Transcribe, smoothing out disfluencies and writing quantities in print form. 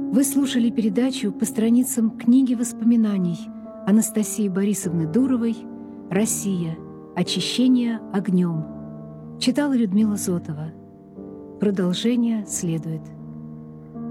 Вы слушали передачу по страницам книги воспоминаний Анастасии Борисовны Дуровой «Россия. Очищение огнем». Читала Людмила Зотова. Продолжение следует.